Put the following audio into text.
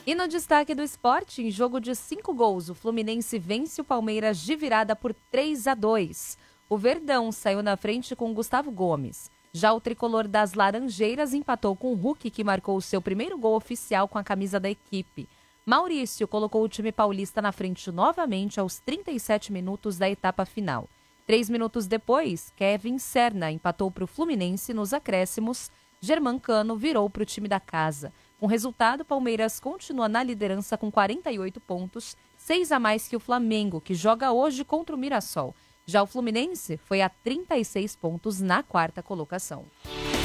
E no destaque do esporte, em jogo de 5 gols, o Fluminense vence o Palmeiras de virada por 3-2. O Verdão saiu na frente com Gustavo Gomes. Já o tricolor das Laranjeiras empatou com o Hulk, que marcou o seu primeiro gol oficial com a camisa da equipe. Maurício colocou o time paulista na frente novamente aos 37 minutos da etapa final. 3 minutos depois, Kevin Serna empatou para o Fluminense nos acréscimos. Germancano virou para o time da casa. Com o resultado, o Palmeiras continua na liderança com 48 pontos, 6 a mais que o Flamengo, que joga hoje contra o Mirassol. Já o Fluminense foi a 36 pontos na quarta colocação.